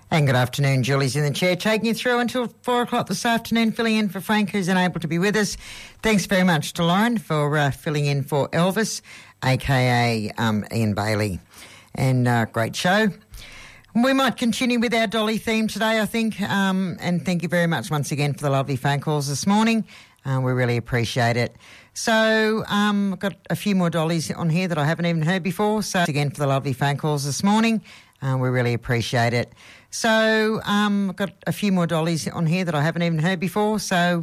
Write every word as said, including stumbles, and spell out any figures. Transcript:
And good afternoon, Julie's in the chair, taking you through until four o'clock this afternoon, filling in for Frank, who's unable to be with us. Thanks very much to Lauren for uh, filling in for Elvis, a k a. Um, Ian Bailey. And uh, great show. We might continue with our Dolly theme today, I think. Um, and thank you very much once again for the lovely phone calls this morning. Uh, we really appreciate it. So um, I've got a few more Dollies on here that I haven't even heard before. So again for the lovely phone calls this morning. Uh, we really appreciate it. So um, I've got a few more Dollies on here that I haven't even heard before. So